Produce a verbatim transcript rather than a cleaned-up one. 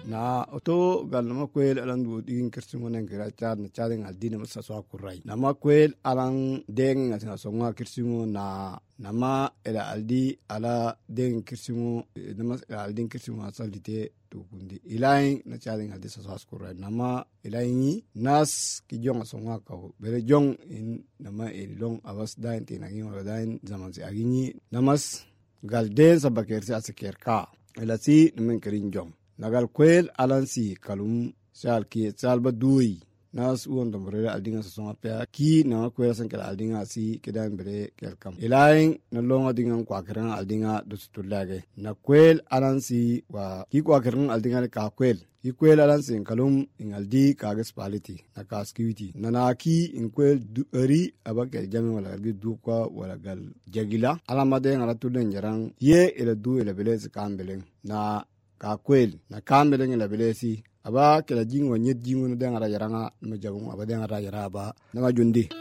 na oto gal nama kwel alan du digin kirsingo nen kira chad na chad ngal dina masa so akurai nama kwel alan deng ngasina songa kirsingo na nama ela aldi ala deng kirsingo nama ela aldi kirsingo asalite tukundi ilain na chad ngal disa so akurai nama ilaini nas ki jonga songa ka bere jong in nama elong awas dain tinagi wala dain zaman si agini namas gal den sabaker si asekerka elasi nemen kirin jong nagal kwel alansi kalum sal ki sal badui nas uon dombre aldinga songa pe ki na kwel san kala aldinga si kedan bere kelkam ilain na longa dinga kwa kran aldinga dustulage na kwel alansi wa ki kwa kran aldinga ka kwel ki kwel alansi kalum ingaldi kagas paliti na kaskiwiti na na ki in kwel eri abakel jami wala gi dukwa wala gal jagila alamade ngara tulen jarang ye ele du ele belez kambelen na ka kwel na kambele ngela belesi aba kela jingo nyet jingo no dengara yaranga no jagung aba dengara yaraba na majundi